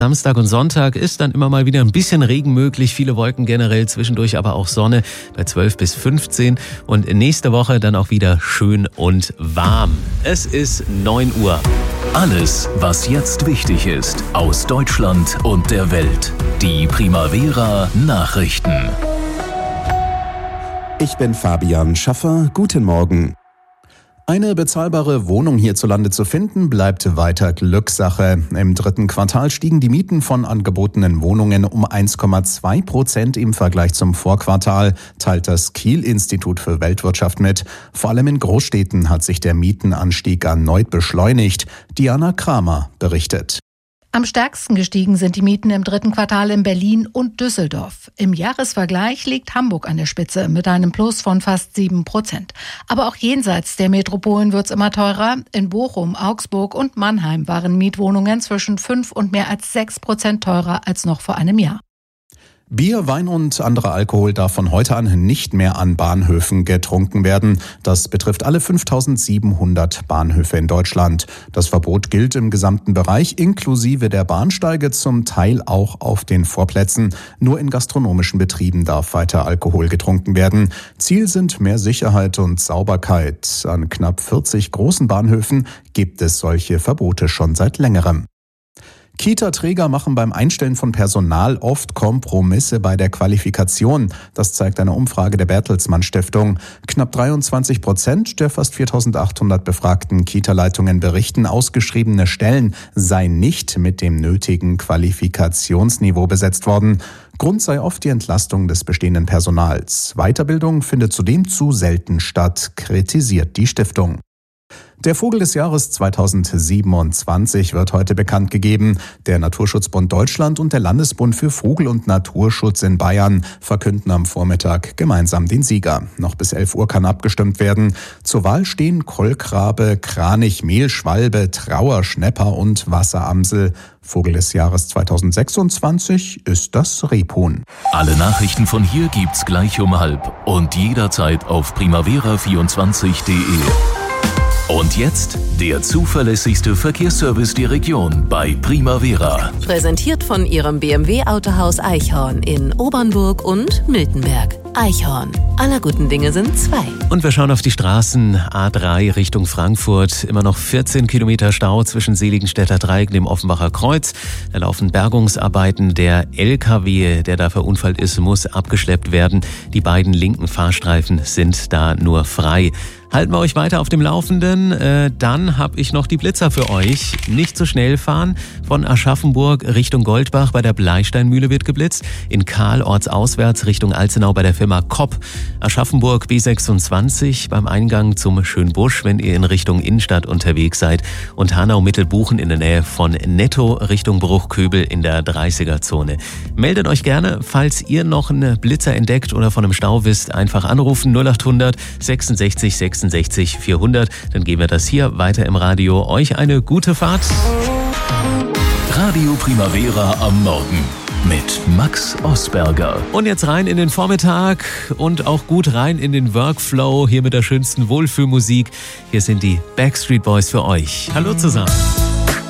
Samstag und Sonntag ist dann immer mal wieder ein bisschen Regen möglich, viele Wolken generell, zwischendurch aber auch Sonne bei 12 bis 15 und nächste Woche dann auch wieder schön und warm. Es ist 9 Uhr. Alles, was jetzt wichtig ist, aus Deutschland und der Welt. Die Primavera Nachrichten. Ich bin Fabian Schaffer. Guten Morgen. Eine bezahlbare Wohnung hierzulande zu finden, bleibt weiter Glückssache. Im dritten Quartal stiegen die Mieten von angebotenen Wohnungen um 1,2% im Vergleich zum Vorquartal, teilt das Kiel-Institut für Weltwirtschaft mit. Vor allem in Großstädten hat sich der Mietenanstieg erneut beschleunigt. Diana Kramer berichtet. Am stärksten gestiegen sind die Mieten im dritten Quartal in Berlin und Düsseldorf. Im Jahresvergleich liegt Hamburg an der Spitze mit einem Plus von fast 7%. Aber auch jenseits der Metropolen wird's immer teurer. In Bochum, Augsburg und Mannheim waren Mietwohnungen zwischen 5 und mehr als 6% teurer als noch vor einem Jahr. Bier, Wein und anderer Alkohol darf von heute an nicht mehr an Bahnhöfen getrunken werden. Das betrifft alle 5.700 Bahnhöfe in Deutschland. Das Verbot gilt im gesamten Bereich, inklusive der Bahnsteige, zum Teil auch auf den Vorplätzen. Nur in gastronomischen Betrieben darf weiter Alkohol getrunken werden. Ziel sind mehr Sicherheit und Sauberkeit. An knapp 40 großen Bahnhöfen gibt es solche Verbote schon seit längerem. Kita-Träger machen beim Einstellen von Personal oft Kompromisse bei der Qualifikation. Das zeigt eine Umfrage der Bertelsmann Stiftung. Knapp 23% der fast 4.800 befragten Kita-Leitungen berichten, ausgeschriebene Stellen seien nicht mit dem nötigen Qualifikationsniveau besetzt worden. Grund sei oft die Entlastung des bestehenden Personals. Weiterbildung findet zudem zu selten statt, kritisiert die Stiftung. Der Vogel des Jahres 2027 wird heute bekannt gegeben. Der Naturschutzbund Deutschland und der Landesbund für Vogel- und Naturschutz in Bayern verkünden am Vormittag gemeinsam den Sieger. Noch bis 11 Uhr kann abgestimmt werden. Zur Wahl stehen Kolkrabe, Kranich, Mehlschwalbe, Trauer, Schnepper und Wasseramsel. Vogel des Jahres 2026 ist das Rebhuhn. Alle Nachrichten von hier gibt's gleich um 12:30 und jederzeit auf primavera24.de. Und jetzt der zuverlässigste Verkehrsservice der Region bei Primavera. Präsentiert von Ihrem BMW-Autohaus Eichhorn in Obernburg und Miltenberg. Eichhorn. Aller guten Dinge sind zwei. Und wir schauen auf die Straßen A3 Richtung Frankfurt. Immer noch 14 Kilometer Stau zwischen Seligenstädter Dreieck und dem Offenbacher Kreuz. Da laufen Bergungsarbeiten. Der LKW, der da verunfallt ist, muss abgeschleppt werden. Die beiden linken Fahrstreifen sind da nur frei. Halten wir euch weiter auf dem Laufenden. Dann habe ich noch die Blitzer für euch. Nicht zu schnell fahren. Von Aschaffenburg Richtung Goldbach bei der Bleisteinmühle wird geblitzt. In Kahl ortsauswärts Richtung Alzenau bei der Firma Kopp. Aschaffenburg B26 beim Eingang zum Schönbusch, wenn ihr in Richtung Innenstadt unterwegs seid. Und Hanau-Mittelbuchen in der Nähe von Netto Richtung Bruchköbel in der 30er-Zone. Meldet euch gerne, falls ihr noch einen Blitzer entdeckt oder von einem Stau wisst. Einfach anrufen 0800 66 66 400. Dann geben wir das hier weiter im Radio. Euch eine gute Fahrt. Radio Primavera am Morgen mit Max Osberger. Und jetzt rein in den Vormittag und auch gut rein in den Workflow hier mit der schönsten Wohlfühlmusik. Hier sind die Backstreet Boys für euch. Hallo zusammen.